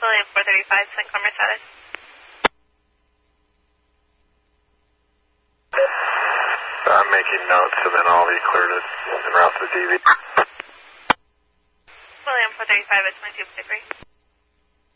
William 435, send Commerce status. I'm making notes and then I'll be cleared en route to DV. William 435 at 2253.